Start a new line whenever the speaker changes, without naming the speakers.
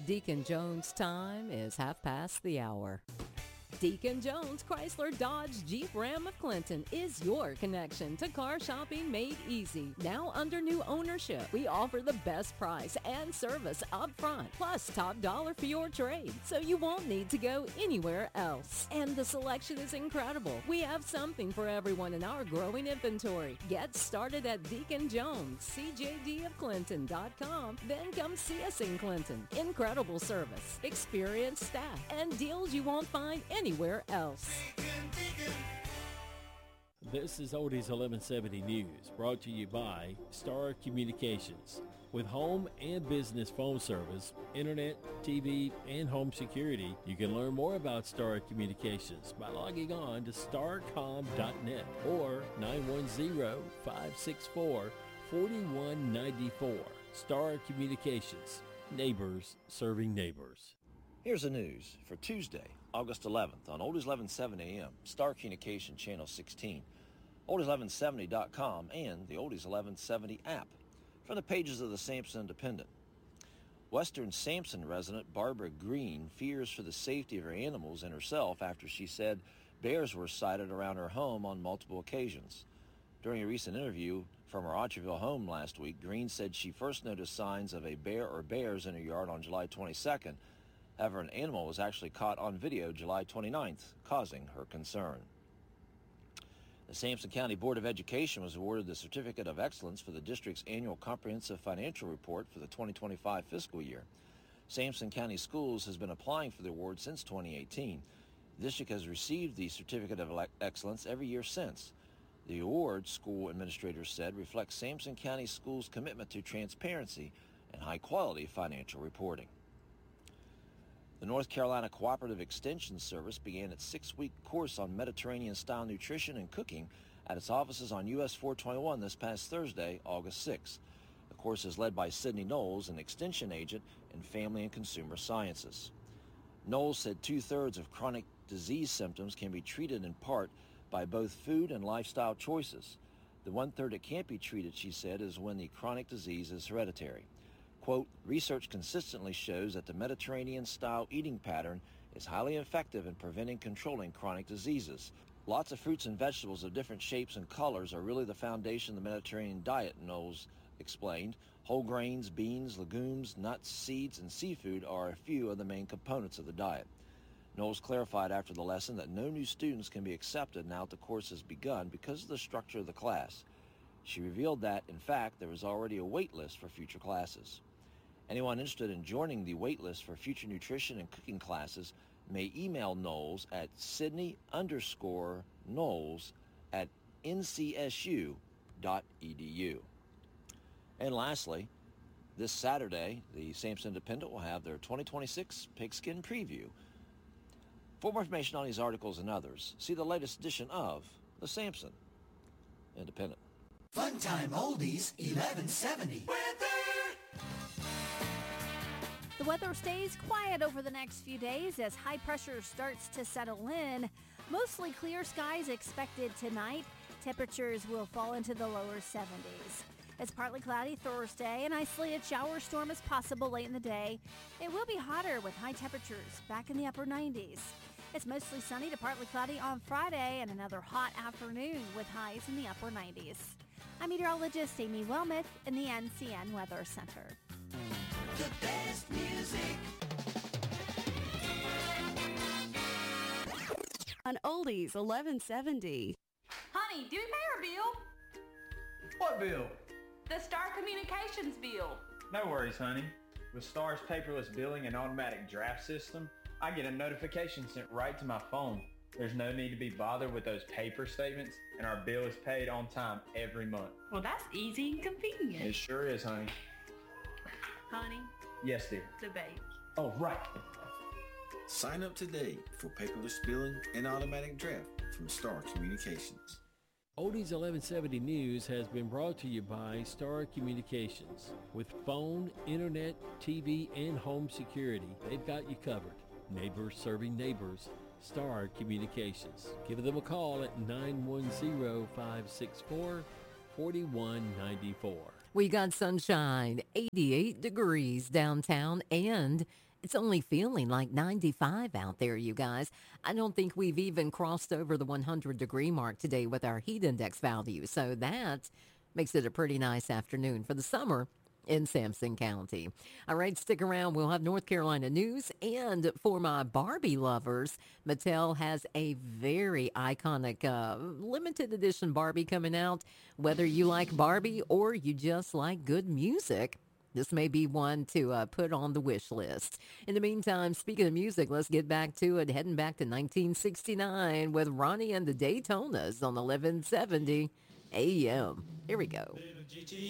Deacon Jones' time is 1:30. Deacon Jones Chrysler Dodge Jeep Ram of Clinton is your connection to car shopping made easy. Now under new ownership, we offer the best price and service up front, plus top dollar for your trade, so you won't need to go anywhere else. And the selection is incredible. We have something for everyone in our growing inventory. Get started at Deacon Jones, CJDofClinton.com. Then come see us in Clinton. Incredible service, experienced staff, and deals you won't find anywhere else.
This is Oldies 1170 News, brought to you by Star Communications. With home and business phone service, internet, TV, and home security, you can learn more about Star Communications by logging on to starcom.net or 910-564-4194. Star Communications, neighbors serving neighbors.
Here's the news for Tuesday, August 11th on Oldies 1170 AM, Star Communication Channel 16, Oldies1170.com, and the Oldies 1170 app. From the pages of the Sampson Independent. Western Sampson resident Barbara Green fears for the safety of her animals and herself after she said bears were sighted around her home on multiple occasions. During a recent interview from her Otterville home last week, Green said she first noticed signs of a bear or bears in her yard on July 22nd. However, an animal was actually caught on video July 29th, causing her concern. The Sampson County Board of Education was awarded the Certificate of Excellence for the district's annual comprehensive financial report for the 2025 fiscal year. Sampson County Schools has been applying for the award since 2018. The district has received the Certificate of Excellence every year since. The award, school administrators said, reflects Sampson County Schools' commitment to transparency and high-quality financial reporting. The North Carolina Cooperative Extension Service began its 6-week course on Mediterranean-style nutrition and cooking at its offices on US 421 this past Thursday, August 6th. The course is led by Sydney Knowles, an extension agent in Family and Consumer Sciences. Knowles said 2/3 of chronic disease symptoms can be treated in part by both food and lifestyle choices. The 1/3 that can't be treated, she said, is when the chronic disease is hereditary. Quote, research consistently shows that the Mediterranean-style eating pattern is highly effective in preventing and controlling chronic diseases. Lots of fruits and vegetables of different shapes and colors are really the foundation of the Mediterranean diet, Knowles explained. Whole grains, beans, legumes, nuts, seeds, and seafood are a few of the main components of the diet. Knowles clarified after the lesson that no new students can be accepted now that the course has begun because of the structure of the class. She revealed that, in fact, there is already a wait list for future classes. Anyone interested in joining the wait list for future nutrition and cooking classes may email Knowles at Sydney_Knowles@ncsu.edu. And lastly, this Saturday, the Sampson Independent will have their 2026 Pigskin Preview. For more information on these articles and others, see the latest edition of the Sampson Independent.
Funtime Oldies 1170.
The weather stays quiet over the next few days as high pressure starts to settle in. Mostly clear skies expected tonight. Temperatures will fall into the lower 70s. It's partly cloudy Thursday. An isolated shower storm is possible late in the day. It will be hotter with high temperatures back in the upper 90s. It's mostly sunny to partly cloudy on Friday and another hot afternoon with highs in the upper 90s. I'm meteorologist Amy Wilmoth in the NCN Weather Center.
The best music
on Oldies 1170.
Honey, do you pay our bill?
What bill?
The Star Communications bill.
No worries, honey. With Star's paperless billing and automatic draft system, I get a notification sent right to my phone. There's no need to be bothered with those paper statements, and our bill is paid on time every month.
Well, that's easy and convenient.
It sure is, honey.
Honey?
Yes, dear.
The baby.
Oh, right.
Sign up today for paperless billing and automatic draft from Star Communications.
Oldies 1170 News has been brought to you by Star Communications. With phone, internet, TV, and home security, they've got you covered. Neighbors serving neighbors. Star Communications. Give them a call at 910-564-4194.
We got sunshine, 88 degrees downtown, and It's only feeling like 95 out there, you guys. I don't think we've even crossed over the 100-degree mark today with our heat index value. So that makes it a pretty nice afternoon for the summer in Sampson County. All right, stick around. We'll have North Carolina news. And for my Barbie lovers, Mattel has a very iconic limited edition Barbie coming out. Whether you like Barbie or you just like good music, this may be one to put on the wish list. In the meantime, speaking of music, let's get back to it. Heading back to 1969 with Ronnie and the Daytonas on 1170 AM. Here we go.